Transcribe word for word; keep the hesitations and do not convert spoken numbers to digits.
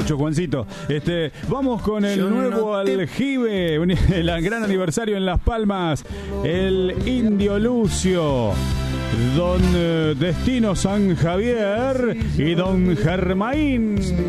mucho, Juancito. Este, vamos con el Yo nuevo no te... aljibe, el gran aniversario en Las Palmas, el Indio Lucio, Don Destino San Javier y Don Germain.